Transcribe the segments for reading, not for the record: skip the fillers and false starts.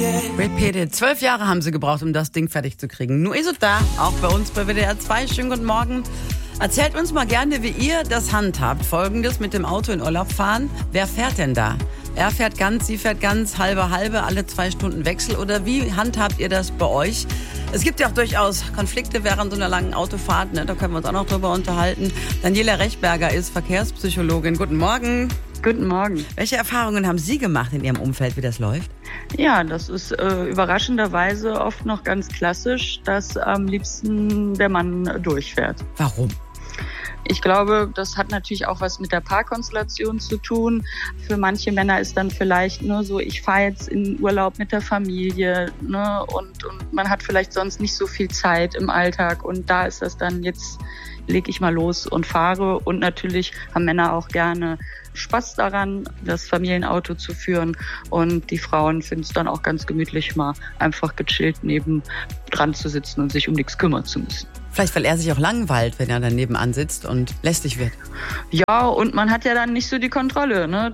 Repeated. 12 Jahre haben sie gebraucht, um das Ding fertig zu kriegen. Nur ist es da, auch bei uns bei WDR 2. Schönen guten Morgen. Erzählt uns mal gerne, wie ihr das handhabt. Folgendes: mit dem Auto in Urlaub fahren. Wer fährt denn da? Er fährt ganz, sie fährt ganz, halbe, alle 2 Stunden Wechsel. Oder wie handhabt ihr das bei euch? Es gibt ja auch durchaus Konflikte während so einer langen Autofahrt. Ne? Da können wir uns auch noch drüber unterhalten. Daniela Rechberger ist Verkehrspsychologin. Guten Morgen. Guten Morgen. Welche Erfahrungen haben Sie gemacht in Ihrem Umfeld, wie das läuft? Ja, das ist überraschenderweise oft noch ganz klassisch, dass am liebsten der Mann durchfährt. Warum? Ich glaube, das hat natürlich auch was mit der Paarkonstellation zu tun. Für manche Männer ist dann vielleicht nur so, ich fahre jetzt in Urlaub mit der Familie, ne, und man hat vielleicht sonst nicht so viel Zeit im Alltag, und da ist das dann, jetzt lege ich mal los und fahre. Und natürlich haben Männer auch gerne Spaß daran, das Familienauto zu führen, und die Frauen finden es dann auch ganz gemütlich, mal einfach gechillt neben dran zu sitzen und sich um nichts kümmern zu müssen. Vielleicht, weil er sich auch langweilt, wenn er dann nebenan sitzt und lästig wird. Ja, und man hat ja dann nicht so die Kontrolle, ne?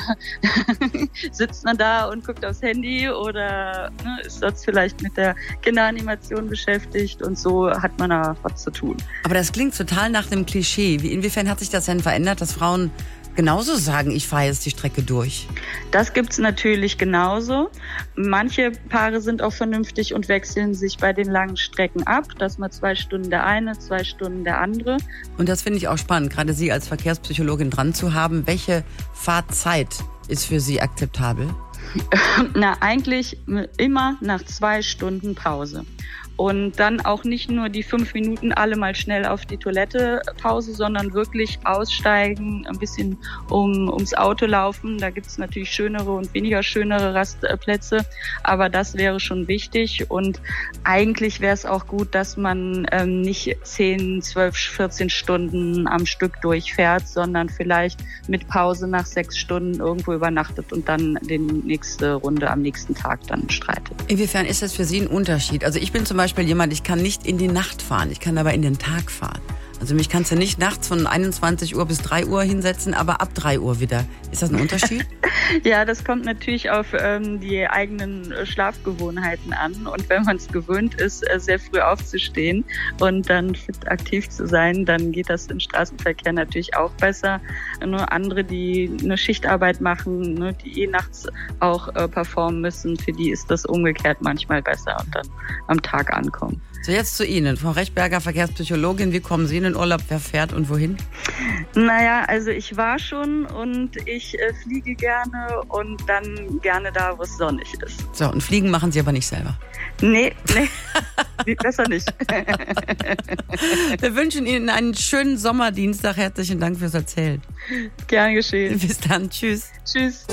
Dann sitzt man da und guckt aufs Handy oder ist sonst vielleicht mit der Kinderanimation beschäftigt, und so hat man da was zu tun. Aber das klingt total nach einem Klischee. Inwiefern hat sich das denn verändert, dass Frauen genauso sagen, ich fahre jetzt die Strecke durch? Das gibt's natürlich genauso. Manche Paare sind auch vernünftig und wechseln sich bei den langen Strecken ab, dass man 2 Stunden der eine, 2 Stunden der andere. Und das finde ich auch spannend, gerade Sie als Verkehrspsychologin dran zu haben. Welche Fahrzeit ist für Sie akzeptabel? Na, eigentlich immer nach 2 Stunden Pause. Und dann auch nicht nur die 5 Minuten alle mal schnell auf die Toilette Pause, sondern wirklich aussteigen, ein bisschen ums Auto laufen. Da gibt's natürlich schönere und weniger schönere Rastplätze, aber das wäre schon wichtig. Und eigentlich wäre es auch gut, dass man nicht 10, 12, 14 Stunden am Stück durchfährt, sondern vielleicht mit Pause nach 6 Stunden irgendwo übernachtet und dann die nächste Runde am nächsten Tag dann streitet. Inwiefern ist das für Sie ein Unterschied? Also ich bin zum Beispiel jemand, ich kann nicht in die Nacht fahren, ich kann aber in den Tag fahren. Also mich kannst du nicht nachts von 21 Uhr bis 3 Uhr hinsetzen, aber ab 3 Uhr wieder. Ist das ein Unterschied? Ja, das kommt natürlich auf die eigenen Schlafgewohnheiten an. Und wenn man es gewöhnt ist, sehr früh aufzustehen und dann fit aktiv zu sein, dann geht das im Straßenverkehr natürlich auch besser. Nur andere, die eine Schichtarbeit machen, ne, die nachts auch performen müssen, für die ist das umgekehrt manchmal besser und dann am Tag ankommen. So, jetzt zu Ihnen, Frau Rechberger, Verkehrspsychologin. Wie kommen Sie in den Urlaub? Wer fährt und wohin? Naja, also ich war schon, und ich fliege gerne und dann gerne da, wo es sonnig ist. So, und Fliegen machen Sie aber nicht selber? Nee, besser nicht. Wir wünschen Ihnen einen schönen Sommerdienstag. Herzlichen Dank fürs Erzählen. Gern geschehen. Bis dann. Tschüss. Tschüss.